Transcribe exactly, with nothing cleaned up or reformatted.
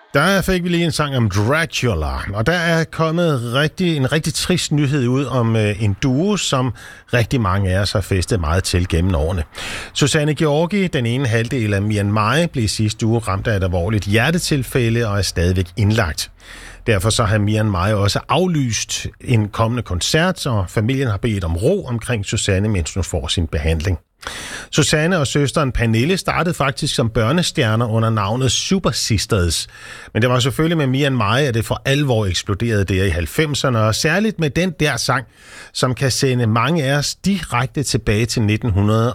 Der fik vi lige en sang om Dracula, og der er kommet rigtig, en rigtig trist nyhed ud om øh, en duo, som rigtig mange af os har festet meget til gennem årene. Susanne Georgi, den ene halvdel af Mian Mai, blev sidste uge ramt af et alvorligt hjertetilfælde og er stadigvæk indlagt. Derfor så har Mian Mai også aflyst en kommende koncert, og familien har bedt om ro omkring Susanne, mens hun får sin behandling. Susanne og søsteren Pernille startede faktisk som børnestjerner under navnet Super Sisters. Men det var selvfølgelig med Mian Mai, at det for alvor eksploderede der i halvfemserne, og særligt med den der sang, som kan sende mange af os direkte tilbage til nitten